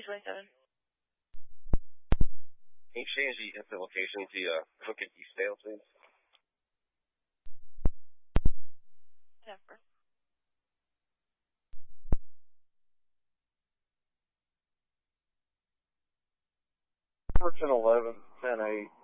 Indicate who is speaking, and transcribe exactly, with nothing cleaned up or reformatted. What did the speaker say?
Speaker 1: twenty-seven.
Speaker 2: Can you change the incident location to uh, Cook and Eastdale, please?
Speaker 1: Never.
Speaker 3: Fortune eleven, ten eight.